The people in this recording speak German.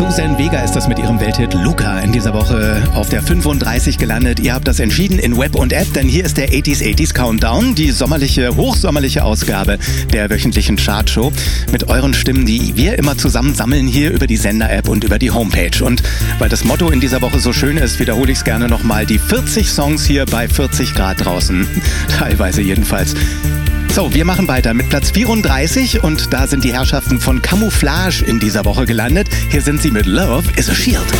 Suzanne Vega ist das mit ihrem Welthit Luca in dieser Woche auf der 35 gelandet. Ihr habt das entschieden in Web und App, denn hier ist der 80s Countdown, die sommerliche, hochsommerliche Ausgabe der wöchentlichen Chartshow mit euren Stimmen, die wir immer zusammen sammeln hier über die Sender-App und über die Homepage. Und weil das Motto in dieser Woche so schön ist, wiederhole ich es gerne nochmal, die 40 Songs hier bei 40 Grad draußen, teilweise jedenfalls. So, wir machen weiter mit Platz 34 und da sind die Herrschaften von Camouflage in dieser Woche gelandet. Hier sind sie mit Love is a Shield.